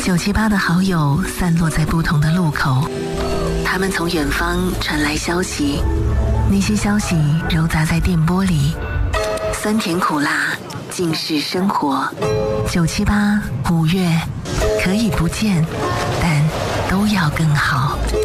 978的好友散落在不同的路口，他们从远方传来消息，那些消息糅杂在电波里，酸甜苦辣尽是生活。978，5月可以不见，但都要更好。